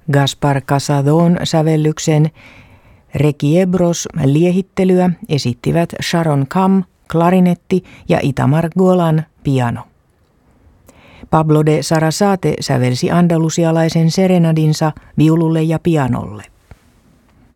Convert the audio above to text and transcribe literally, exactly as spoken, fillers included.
Gaspar Casadón sävellyksen Requiebros liehittelyä esittivät Sharon Kam, klarinetti ja Itamar Golan, piano. Pablo de Sarasate sävelsi andalusialaisen serenadinsa viululle ja pianolle.